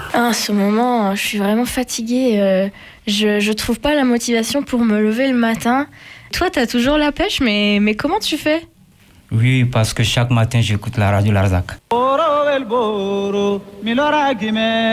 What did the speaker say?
En ce moment, je suis vraiment fatiguée. Je trouve pas la motivation pour me lever le matin. Toi, t'as toujours la pêche, mais comment tu fais? Oui, parce que chaque matin, j'écoute la radio Larzac.